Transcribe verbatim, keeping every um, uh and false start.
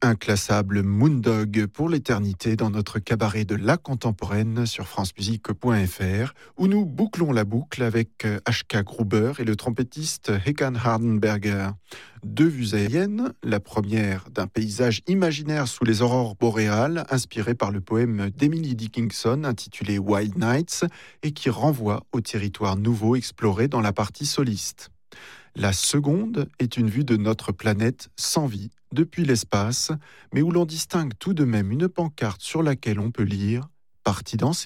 inclassable Moondog pour l'éternité dans notre cabaret de la contemporaine sur francemusique point f r où nous bouclons la boucle avec H K Gruber et le trompettiste Håkan Hardenberger. Deux vues aériennes, la première d'un paysage imaginaire sous les aurores boréales inspiré par le poème d'Emily Dickinson intitulé Wild Nights et qui renvoie au territoire nouveau exploré dans la partie soliste. La seconde est une vue de notre planète sans vie, depuis l'espace, mais où l'on distingue tout de même une pancarte sur laquelle on peut lire « Parti danser ».